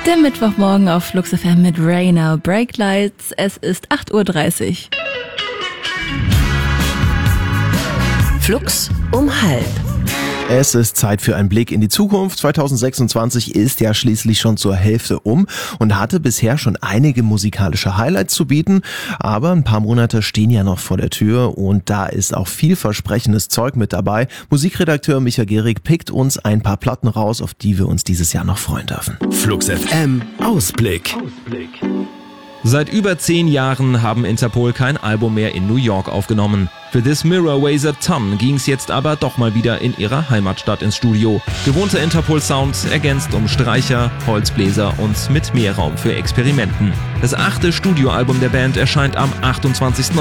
Der Mittwochmorgen auf Flux FM mit Rainer Breaklights. Es ist 8:30 Uhr. Flux um 12:30. Es ist Zeit für einen Blick in die Zukunft. 2026 ist ja schließlich schon zur Hälfte um und hatte bisher schon einige musikalische Highlights zu bieten. Aber ein paar Monate stehen ja noch vor der Tür und da ist auch vielversprechendes Zeug mit dabei. Musikredakteur Micha Gehrig pickt uns ein paar Platten raus, auf die wir uns dieses Jahr noch freuen dürfen. Flux FM Ausblick. Seit über 10 Jahren haben Interpol kein Album mehr in New York aufgenommen. Für This Mirror Weighs a Ton ging's jetzt aber doch mal wieder in ihrer Heimatstadt ins Studio. Gewohnter Interpol-Sound ergänzt um Streicher, Holzbläser und mit mehr Raum für Experimenten. Das 8. Studioalbum der Band erscheint am 28.